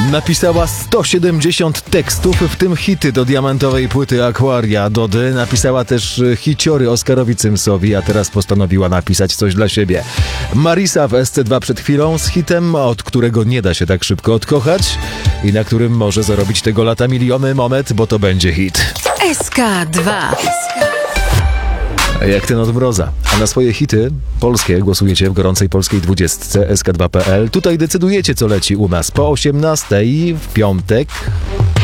Napisała 170 tekstów, w tym hity do diamentowej płyty Aquaria Dody. Napisała też hiciory Oskarowi Cymsowi, a teraz postanowiła napisać coś dla siebie. Marisa w SC2 przed chwilą z hitem, od którego nie da się tak szybko odkochać i na którym może zarobić tego lata miliony. Moment, bo to będzie hit. SK2. Jak ten od mroza. A na swoje hity polskie głosujecie w gorącej polskiej 20 SK2.pl. Tutaj decydujecie, co leci u nas po 18 w piątek.